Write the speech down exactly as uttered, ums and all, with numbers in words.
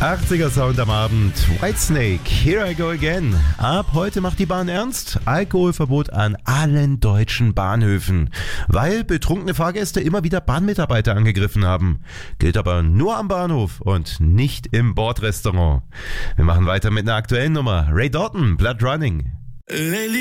achtziger Sound am Abend. Whitesnake, Here I Go Again. Ab heute macht die Bahn ernst. Alkoholverbot an allen deutschen Bahnhöfen. Weil betrunkene Fahrgäste immer wieder Bahnmitarbeiter angegriffen haben. Gilt aber nur am Bahnhof und nicht im Bordrestaurant. Wir machen weiter mit einer aktuellen Nummer. Ray Doughton, Blood Running.